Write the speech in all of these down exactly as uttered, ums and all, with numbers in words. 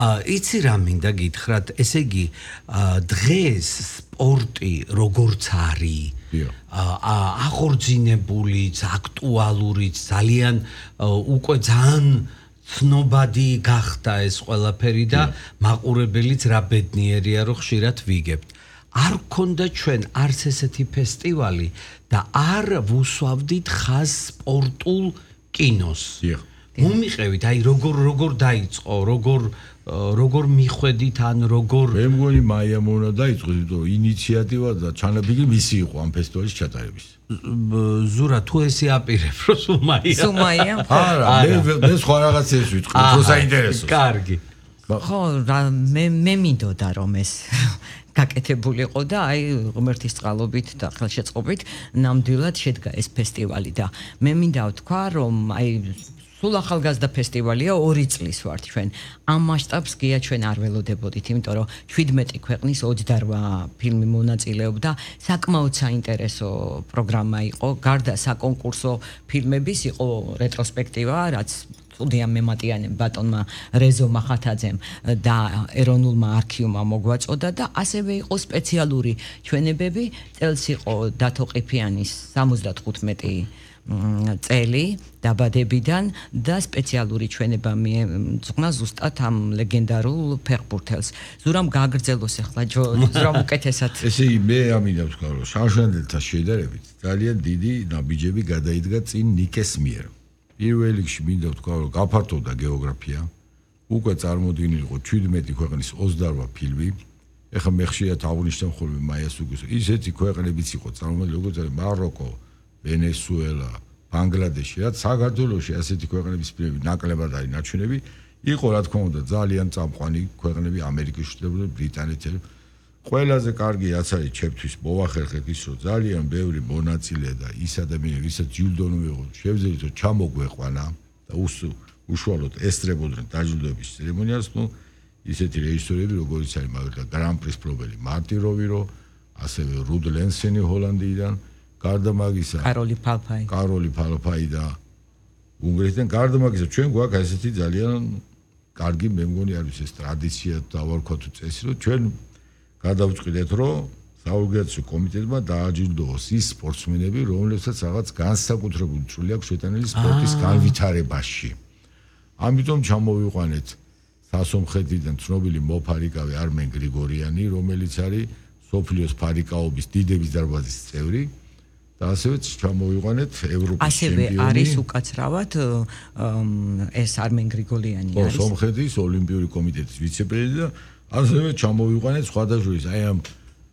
იცი რა მინდა გითხრათ, ესე იგი დღეს სპორტი როგორც არის აღორძინებულიც, აქტუალურიც, ძალიან უკვე ძალიან ცნობადი გახდა ეს ყველაფერი და მაყურებელიც რა ბედნიერია რომ ხშირად ვიგებთ. არ გქონდა ჩვენ არც ესეთი ფესტივალი და არ ვუსვავდით ხაზს სპორტულ კინოს. მომიყევით, აი როგორ როგორ დაიწყო, როგორ როგორ მიხვედით ან როგორ მე მგონი მაია მონა დაიწყო, იმიტომ ინიციატივა და ჩანაფიქრი მისი იყო ამ ფესტივალის ჩატარების. ზურა თუ ესი აპირებ რო სულ მაია. სულ მაია? არა, მე მე სხვა რაღაცებს ვიტყვი, რო საინტერესო. კარგი. ხო, მე მე მინდოდა რომ ეს გაკეთებულიყო და აი ღმერთის წყალობით და ხელშეწყობით ნამდვილად შედგა ეს ფესტივალი და მე მინდა ვთქვა რომ აი სულ ახალგაზრდა ფესტივალია ორი წლის ვართ ჩვენ. ამ მასშტაბს გია ჩვენ არ ველოდებოდით, იმიტომ რომ შვიდმეტი ქვეყნის ოცდაორ ფილმი მონაწილეობდა. საკმაოდ საინტერესო პროგრამა იყო. გარდა საკონკურსო ფილმების იყო რეტროსპექტივა, რაც სტუდია მემატიანემ ბატონმა რეზო მახათაძემ და ეროვნულმა არქივმა მოგვაწოდა და ასევე იყო სპეციალური ჩვენებები. წელს იყო დათო ყიფიანის სამოცდათხუთმეტი წელი დაბადებიდან და სპეციალური ჩვენება მიეძღვნა ზუსტად ამ ლეგენდარულ ფეხბურთელს. ზურამ გააგრძელოს ახლა ზურამ უკეთესად. ესე იგი მე ამინდა ვთქვა რომ შავშანელთან შედარებით ძალიან დიდი ნაბიჯები გადაიდგა წინ ნიკეს მიერ. პირველ რიგში მინდა ვთქვა რომ გაფართოვდა გეოგრაფია. უკვე წარმოდგენილი იყო შვიდმეტი ქვეყნის ოცდაორ ფილმი. ეხლა მე ხშირად აღნიშნავ ხოლმე მაიას უგუს. ისეთი ქვეყნებიც იყო წარმოდგენილი როგორც არის მაროკო, ვენესუელა, ბანგლადეში, რაც საქართველოში ასეთი ქვეყნების ფილმები ნაკლებად არის ნაჩვენები, იყო რა თქმა უნდა ძალიან წამყვანი ქვეყნები, ამერიკის შტატები, ბრიტანეთი. ყველაზე კარგი რაც არის ჩემთვის მოვახერხეთ ის, რომ ძალიან ბევრი მონაწილე და ის ადამიანები, ვისაც ჯილდო მიიღო, შევძლებთ რომ ჩამოგვეყვანა და უშუალოდ ესწრებოდნენ დაჯილდოების ცერემონიას, ну, ისეთი რეჟისორები, როგორიც არის მაგალითად გრან პრის მფლობელი მარტინ როვირო, ასევე რუდ ლენსენი ჰოლანდიიდან გარდა მაგისა კაროლი ფალფაი კაროლი ფალფაი და უნგრეთიდან გარდა მაგისა ჩვენ გვაქვს ესეთი ძალიან კარგი მე მგონი არის ეს ტრადიცია დავარქვათ თუ წესი რომ ჩვენ გადავწყვიტეთ რომ საორგანიზაციო კომიტეტმა დააჯილდოოს ის სპორტსმენები რომლებსაც რაღაც განსაკუთრებული წვლილი აქვს შეტანილი სპორტის განვითარებაში. ამიტომ ჩამოვიყვანეთ სასომხეთიდან ცნობილი მოფარიკავი არმენ გრიგორიანი რომელიც არის სოფლიოს ფარიკაობის დიდების დარბაზის წევრი. და ასევე ჩამოვიყვანეთ ევროპის ჩემპიონი. ასევე არის უკაცრავად ეს არმენ გრიგორიანი არის. სომხეთის ოლიმპიური კომიტეტის ვიცე-პრეზიდენტი და ასევე ჩამოვიყვანეთ სხვადასხვა აი ამ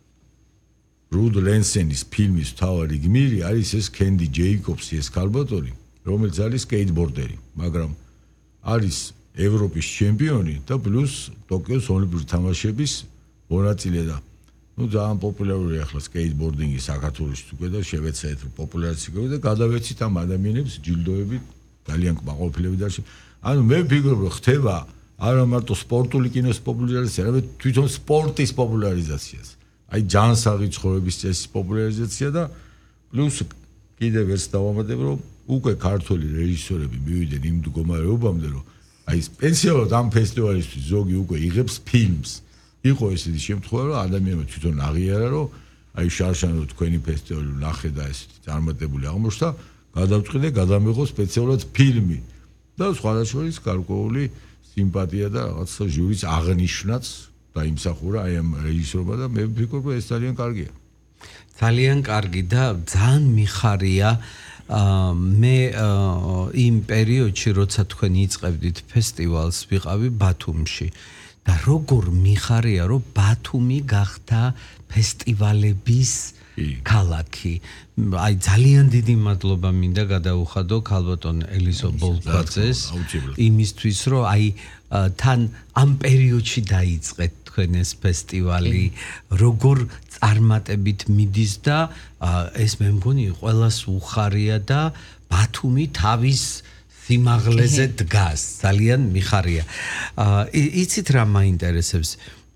რუდ ლენსენის ფილმის მთავარი გმირი არის ეს კენდი ჯეიკობსი ეს ქალბატონი, რომელიც არის სკეიტბორდერი, მაგრამ არის ევროპის ჩემპიონი და პლუს ტოკიოს ოლიმპიური თამაშების მონაწილე და ну ძალიან პოპულარულია ახლა სკეიტბორდინგი საქართველოში უკვე და შევეცადეთ რომ პოპულარიზაციები და გადავეცით ამ ადამიანებს ჯილდოები ძალიან კმაყოფილები და ანუ მე ვფიქრობ რომ ხდება არა მარტო სპორტული კინოს პოპულარიზაცია, არამედ თვითონ სპორტის პოპულარიზაციას. აი ჯანსაღი ცხოვრების წესის პოპულარიზაცია და პლუს კიდევ ერთ დავამატებ რომ უკვე ქართველი რეჟისორები მივიდნენ იმ მდგომარეობამდე რომ აი სპეციალურად ამ ფესტივალისთვის ზოგი უკვე იღებს ფილმს. იყო ესეთი შემთხვევა რომ ადამიანმა თვითონ აღიარა რომ აი შარშანო თქვენი ფესტივალი ნახე და ესეთი წარმატებული აღმოჩნდა, გადავწყვიტე გადამეღო სპეციალურად ფილმი და სხვადასხვა გარკვეული სიმპათია და რაღაცა ჟურის აღნიშვნაც დაიმსახურა აი ამ რეჟისორმა და მე ვფიქრობ რომ ეს ძალიან კარგია. ძალიან კარგი და ძალიან მიხარია მე იმ პერიოდში როცა თქვენ იწყებდით ფესტივალს ვიყავი ბათუმში და როგორ მიხარია რომ ბათუმი გახდა ფესტივალების ქალაქი. აი ძალიან დიდი მადლობა მინდა გადაუხადო ქალბატონ ელისო ბოლქვაძეს იმისთვის რომ აი თან ამ პერიოდში დაიწყეთ თქვენ ეს ფესტივალი როგორ წარმატებით მიდის და ეს მე მგონი ყველას უხარია და ბათუმი თავის სიმაღლეზე დგას ძალიან მიხარია. იცით რა მაინტერესებს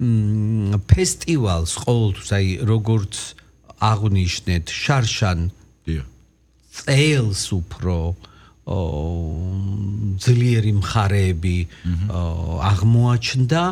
ფესტივალს ყოველთვის აი როგორც აღნიშნეთ შარშან წელს უფრო ძლიერი მხარეები აღმოაჩნდა